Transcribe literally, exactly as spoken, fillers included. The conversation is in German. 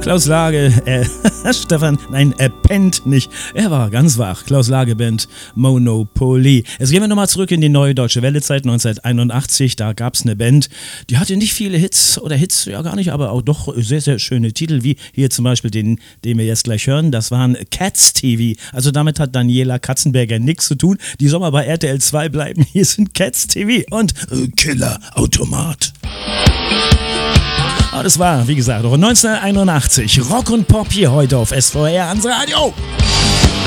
Klaus Lage, äh, Stefan, nein, er pennt nicht. Er war ganz wach. Klaus Lage Band Monopoly. Jetzt gehen wir nochmal zurück in die neue Deutsche Welle-Zeit neunzehnhunderteinundachtzig. Da gab es eine Band, die hatte nicht viele Hits oder Hits, ja gar nicht, aber auch doch sehr, sehr schöne Titel, wie hier zum Beispiel den, den wir jetzt gleich hören. Das waren Cats T V. Also damit hat Daniela Katzenberger nichts zu tun. Die soll mal bei R T L zwei bleiben. Hier sind Cats T V und äh, Killer Automat. Aber das war, wie gesagt, auch neunzehnhunderteinundachtzig. Rock und Pop hier heute auf S V R ans Radio.